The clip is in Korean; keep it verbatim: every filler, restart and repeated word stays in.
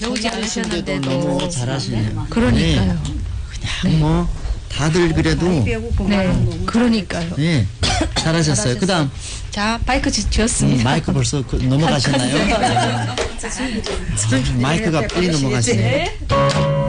배우지 않으셨는데도 너무 잘하시네요. 그러니까요. 그냥 뭐 다들 그래도 네, 그러니까요. 네 잘하셨어요. 그다음 자, 마이크 지- 음, 쥐었습니다. 마이크 벌써 그, 넘어가셨나요? 네. 아, 마이크가 빨리 넘어가시네요.